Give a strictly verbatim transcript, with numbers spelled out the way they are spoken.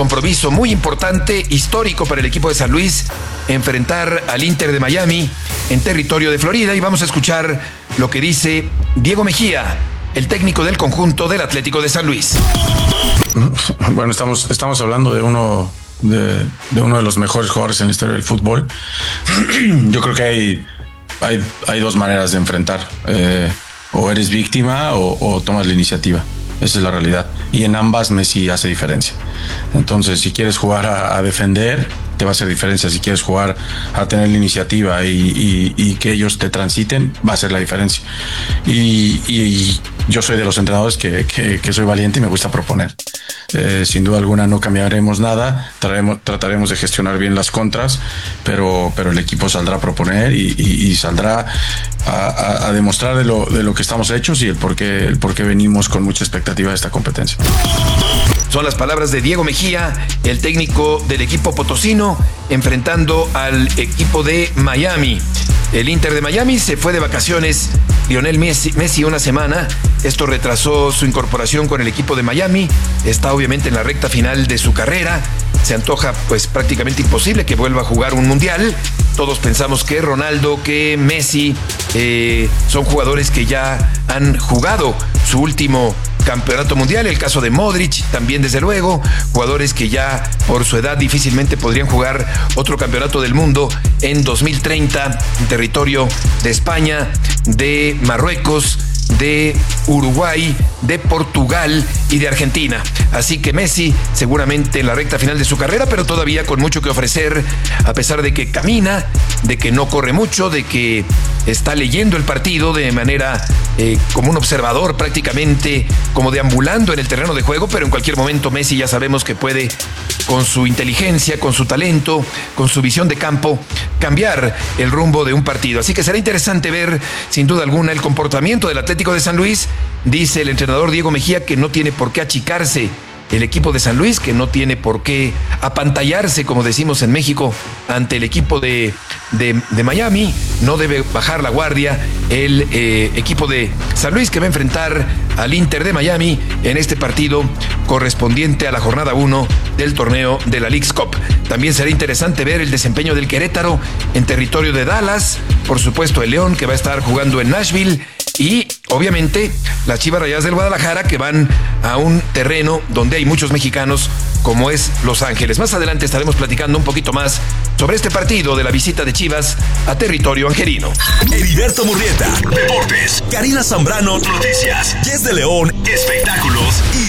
compromiso muy importante, histórico para el equipo de San Luis, enfrentar al Inter de Miami en territorio de Florida, y vamos a escuchar lo que dice Diego Mejía, el técnico del conjunto del Atlético de San Luis. Bueno, estamos, estamos hablando de uno de, de uno de los mejores jugadores en la historia del fútbol. Yo creo que hay, hay, hay dos maneras de enfrentar. Eh, o eres víctima o, o tomas la iniciativa. Esa es la realidad. Y en ambas Messi hace diferencia. Entonces, si quieres jugar a, a defender, te va a hacer diferencia. Si quieres jugar a tener la iniciativa y, y, y que ellos te transiten, va a ser la diferencia. Y, y yo soy de los entrenadores que, que, que soy valiente y me gusta proponer. Eh, sin duda alguna no cambiaremos nada, trataremos, trataremos de gestionar bien las contras, pero, pero el equipo saldrá a proponer y, y, y saldrá a, a, a demostrar de lo, de lo que estamos hechos y el por qué, el por qué venimos con mucha expectativa de esta competencia. Son las palabras de Diego Mejía, el técnico del equipo potosino, enfrentando al equipo de Miami. El Inter de Miami se fue de vacaciones Lionel Messi, Messi una semana. Esto retrasó su incorporación con el equipo de Miami. Está obviamente en la recta final de su carrera. Se antoja pues prácticamente imposible que vuelva a jugar un mundial. Todos pensamos que Ronaldo, que Messi eh, son jugadores que ya han jugado su último campeonato mundial. El caso de Modric también, desde luego, jugadores que ya por su edad difícilmente podrían jugar otro campeonato del mundo en dos mil treinta en territorio de España, de Marruecos, de Uruguay, de Portugal y de Argentina. Así que Messi seguramente en la recta final de su carrera, pero todavía con mucho que ofrecer, a pesar de que camina, de que no corre mucho, de que está leyendo el partido de manera eh, como un observador, prácticamente como deambulando en el terreno de juego, pero en cualquier momento Messi ya sabemos que puede, con su inteligencia, con su talento, con su visión de campo, cambiar el rumbo de un partido. Así que será interesante ver, sin duda alguna, el comportamiento del Atlético de San Luis. Dice el entrenador Diego Mejía que no tiene por qué achicarse el equipo de San Luis, que no tiene por qué apantallarse, como decimos en México, ante el equipo de, de, de Miami. No debe bajar la guardia el eh, equipo de San Luis, que va a enfrentar al Inter de Miami en este partido correspondiente a la jornada uno del torneo de la Leagues Cup. También será interesante ver el desempeño del Querétaro en territorio de Dallas, por supuesto el León, que va a estar jugando en Nashville, y obviamente las Chivas Rayadas del Guadalajara, que van a un terreno donde hay muchos mexicanos, como es Los Ángeles. Más adelante estaremos platicando un poquito más sobre este partido de la visita de Chivas a territorio angelino. Heriberto Murrieta, Deportes. Karina Zambrano, Noticias. Yes de León, Espectáculos. Y